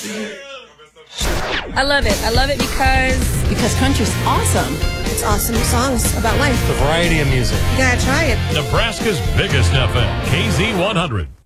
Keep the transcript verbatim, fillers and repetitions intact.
I love it. I love it because Because country's awesome. It's awesome songs about life. The variety of music. You gotta try it. Nebraska's biggest F M, K Z one hundred.